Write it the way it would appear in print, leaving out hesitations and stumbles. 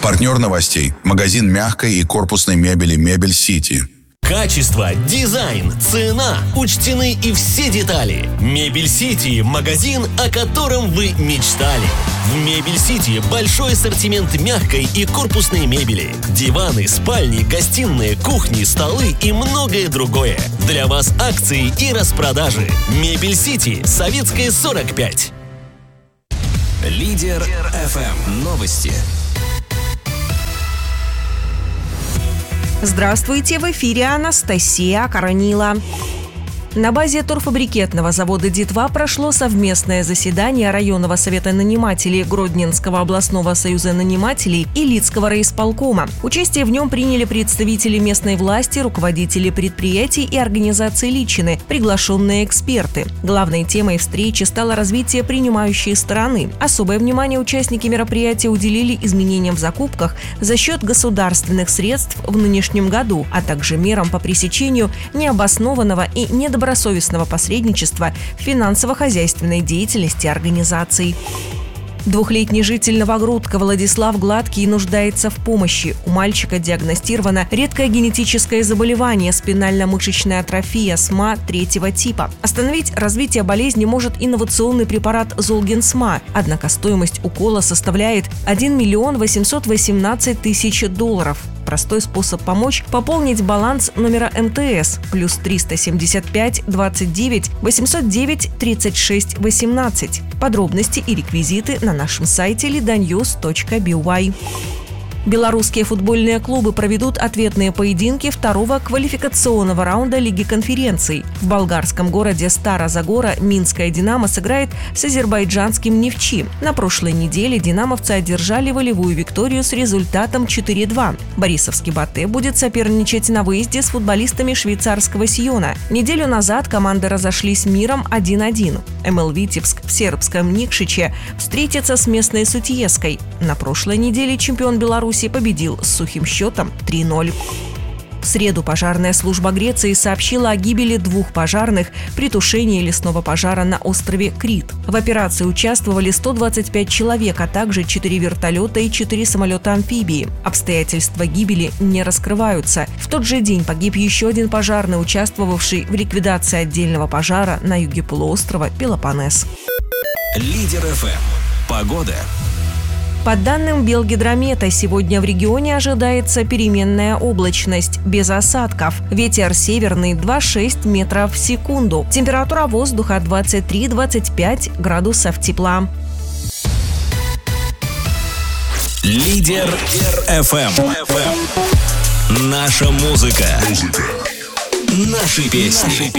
Партнер новостей – магазин мягкой и корпусной мебели «Мебель Сити». Качество, дизайн, цена, учтены и все детали. Мебель Сити – магазин, о котором вы мечтали. В Мебель Сити большой ассортимент мягкой и корпусной мебели. Диваны, спальни, гостиные, кухни, столы и многое другое. Для вас акции и распродажи. Мебель Сити, Советская, 45. Лидер FM. Новости. Здравствуйте, в эфире Анастасия Коронила. На базе торфобрикетного завода «Детва» прошло совместное заседание районного совета нанимателей Гродненского областного союза нанимателей и Лидского райисполкома. Участие в нем приняли представители местной власти, руководители предприятий и организаций Личины, приглашенные эксперты. Главной темой встречи стало развитие принимающей стороны. Особое внимание участники мероприятия уделили изменениям в закупках за счет государственных средств в нынешнем году, а также мерам по пресечению необоснованного и недобросовестного посредничества в финансово-хозяйственной деятельности организаций. Двухлетний житель Новогрудка Владислав Гладкий нуждается в помощи. У мальчика диагностировано редкое генетическое заболевание – спинально-мышечная атрофия СМА 3-го типа. Остановить развитие болезни может инновационный препарат Золгенсма, однако стоимость укола составляет 1 818 000 долларов. Простой способ помочь – пополнить баланс номера МТС плюс 375 29 809 36 18. Подробности и реквизиты на нашем сайте lidanews.by. Белорусские футбольные клубы проведут ответные поединки второго квалификационного раунда Лиги конференций. В болгарском городе Стара Загора минская «Динамо» сыграет с азербайджанским «Нефчи». На прошлой неделе динамовцы одержали волевую викторию с результатом 4-2. Борисовский «Батэ» будет соперничать на выезде с футболистами швейцарского «Сиона». Неделю назад команды разошлись миром 1-1. МЛ «Витебск» в сербском Никшиче встретится с местной «Сутьеской». На прошлой неделе чемпион Беларуси победил с сухим счетом 3-0. В среду пожарная служба Греции сообщила о гибели 2 пожарных при тушении лесного пожара на острове Крит. В операции участвовали 125 человек, а также 4 вертолета и 4 самолета-амфибии. Обстоятельства гибели не раскрываются. В тот же день погиб еще один пожарный, участвовавший в ликвидации отдельного пожара на юге полуострова Пелопоннес. Лидер FM. Погода. По данным Белгидромета, сегодня в регионе ожидается переменная облачность, без осадков. Ветер северный 2,6 метров в секунду. Температура воздуха 23-25 градусов тепла. Лидер FM. Наша музыка. Наши песни.